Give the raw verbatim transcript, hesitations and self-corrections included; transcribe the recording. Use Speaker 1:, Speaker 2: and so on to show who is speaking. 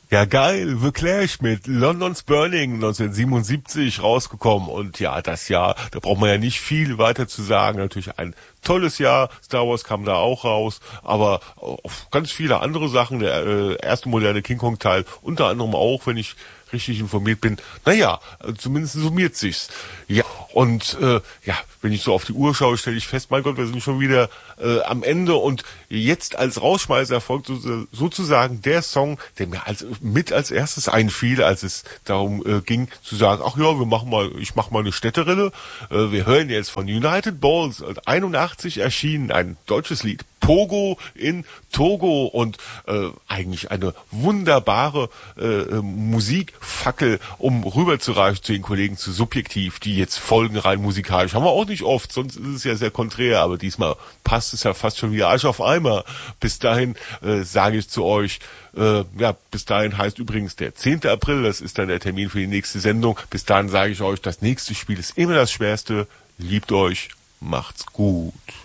Speaker 1: Ja, geil, The Clash mit London's Burning neunzehnhundertsiebenundsiebzig rausgekommen. Und ja, das Jahr, da braucht man ja nicht viel weiter zu sagen. Natürlich ein tolles Jahr. Star Wars kam da auch raus, aber auch ganz viele andere Sachen. Der äh, erste moderne King Kong Teil unter anderem auch, wenn ich richtig informiert bin. Naja, zumindest summiert sich's. Ja, und äh, ja, wenn ich so auf die Uhr schaue, stelle ich fest, mein Gott, wir sind schon wieder äh, am Ende. Und jetzt als Rausschmeißer folgt so, sozusagen der Song, der mir als mit als erstes einfiel, als es darum äh, ging zu sagen, ach ja, wir machen mal, ich mache mal eine Städterille. Äh, wir hören jetzt von United Balls, einundachtzig erschienen, ein deutsches Lied. Pogo in Togo und äh, eigentlich eine wunderbare äh, Musikfackel, um rüberzureichen zu den Kollegen zu Subjektiv, die jetzt folgen rein musikalisch. Haben wir auch nicht oft, sonst ist es ja sehr konträr, aber diesmal passt es ja fast schon wie Arsch auf Eimer. Bis dahin äh, sage ich zu euch, äh, ja, bis dahin heißt übrigens der zehnten April, das ist dann der Termin für die nächste Sendung. Bis dahin sage ich euch, das nächste Spiel ist immer das Schwerste. Liebt euch, macht's gut.